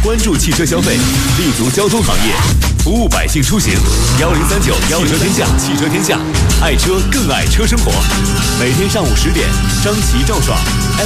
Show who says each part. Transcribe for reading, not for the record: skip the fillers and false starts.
Speaker 1: 关注汽车消费，立足交通行业，服务百姓出行。1039汽车天下，爱车更爱车生活。每天上午10点，张琪赵爽